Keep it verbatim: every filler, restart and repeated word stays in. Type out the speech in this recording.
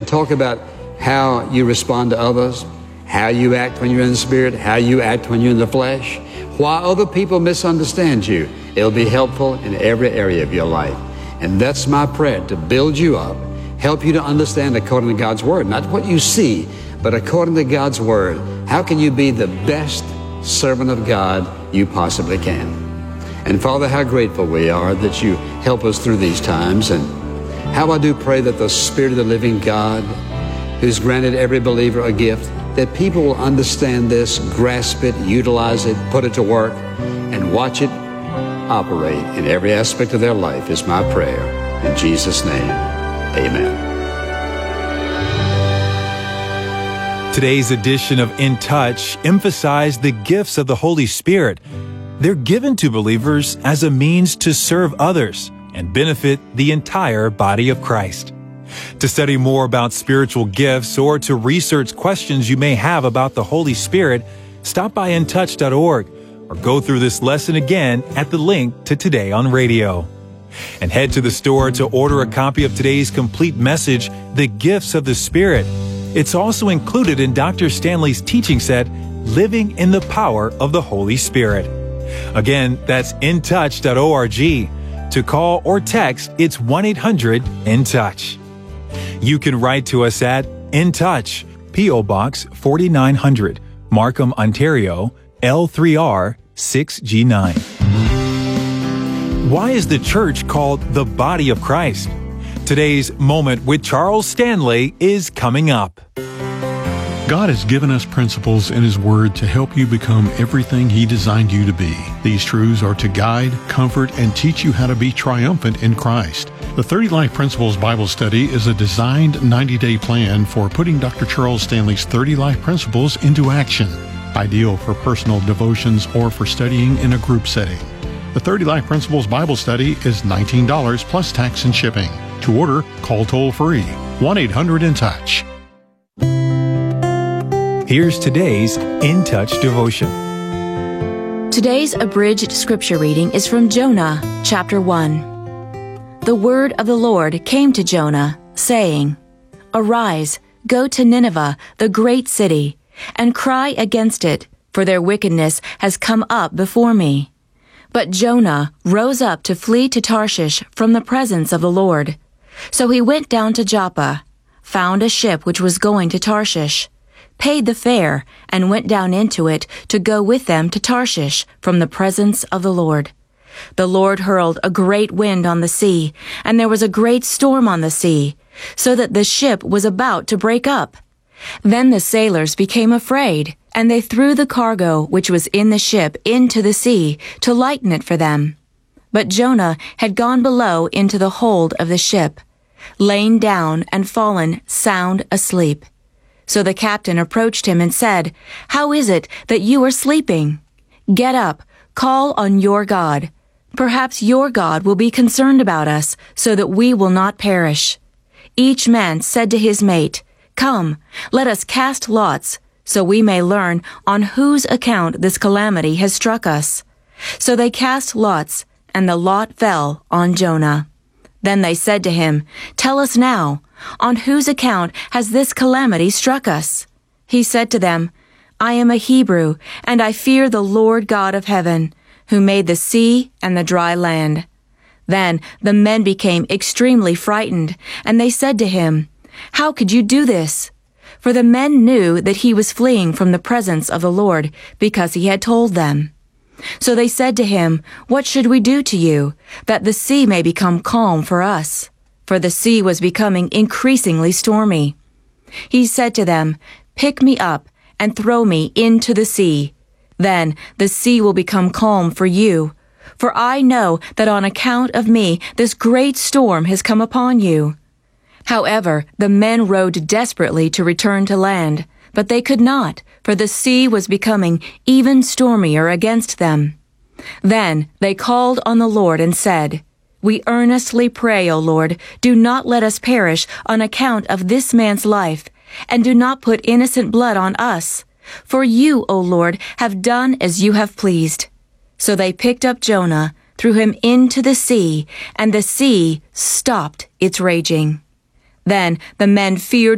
talk about how you respond to others, how you act when you're in the Spirit, how you act when you're in the flesh, why other people misunderstand you. It'll be helpful in every area of your life. And that's my prayer, to build you up, help you to understand according to God's Word, not what you see, but according to God's Word. How can you be the best servant of God you possibly can? And Father, how grateful we are that you help us through these times. And how I do pray that the Spirit of the living God, who's granted every believer a gift, that people will understand this, grasp it, utilize it, put it to work, and watch it operate in every aspect of their life is my prayer. In Jesus' name, amen. Today's edition of In Touch emphasized the gifts of the Holy Spirit. They're given to believers as a means to serve others and benefit the entire body of Christ. To study more about spiritual gifts or to research questions you may have about the Holy Spirit, stop by in touch dot org or go through this lesson again at the link to Today on Radio. And head to the store to order a copy of today's complete message, The Gifts of the Spirit. It's also included in Doctor Stanley's teaching set, Living in the Power of the Holy Spirit. Again, that's in touch dot org. To call or text, it's one eight hundred in touch. You can write to us at In Touch, P O Box forty-nine hundred, Markham, Ontario, L three R six G nine. Why is the church called the body of Christ? Today's Moment with Charles Stanley is coming up. God has given us principles in His Word to help you become everything He designed you to be. These truths are to guide, comfort, and teach you how to be triumphant in Christ. The thirty Life Principles Bible Study is a designed ninety-day plan for putting Doctor Charles Stanley's thirty Life Principles into action. Ideal for personal devotions or for studying in a group setting. The thirty Life Principles Bible Study is nineteen dollars plus tax and shipping. To order, call toll-free one eight hundred in touch. Here's today's In Touch devotion. Today's abridged scripture reading is from Jonah, chapter one. The word of the Lord came to Jonah, saying, Arise, go to Nineveh, the great city, and cry against it, for their wickedness has come up before me. But Jonah rose up to flee to Tarshish from the presence of the Lord. So he went down to Joppa, found a ship which was going to Tarshish, paid the fare, and went down into it to go with them to Tarshish from the presence of the Lord. The Lord hurled a great wind on the sea, and there was a great storm on the sea, so that the ship was about to break up. Then the sailors became afraid, and they threw the cargo which was in the ship into the sea to lighten it for them. But Jonah had gone below into the hold of the ship, lain down and fallen sound asleep. So the captain approached him and said, How is it that you are sleeping? Get up, call on your God. Perhaps your God will be concerned about us, so that we will not perish. Each man said to his mate, Come, let us cast lots, so we may learn on whose account this calamity has struck us. So they cast lots, and the lot fell on Jonah. Then they said to him, Tell us now, on whose account has this calamity struck us? He said to them, I am a Hebrew, and I fear the Lord God of heaven, who made the sea and the dry land. Then the men became extremely frightened, and they said to him, How could you do this? For the men knew that he was fleeing from the presence of the Lord, because he had told them. So they said to him, What should we do to you, that the sea may become calm for us? For the sea was becoming increasingly stormy. He said to them, Pick me up and throw me into the sea. Then the sea will become calm for you. For I know that on account of me this great storm has come upon you. However, the men rowed desperately to return to land, but they could not, for the sea was becoming even stormier against them. Then they called on the Lord and said, We earnestly pray, O Lord, do not let us perish on account of this man's life, and do not put innocent blood on us. For you, O Lord, have done as you have pleased. So they picked up Jonah, threw him into the sea, and the sea stopped its raging. Then the men feared